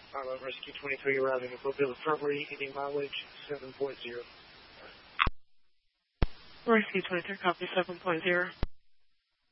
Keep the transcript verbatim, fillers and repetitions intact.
Bravo Rescue twenty-three arriving at Mobile Recovery, ending mileage seven point zero. Rescue twenty-three, copy seven point zero.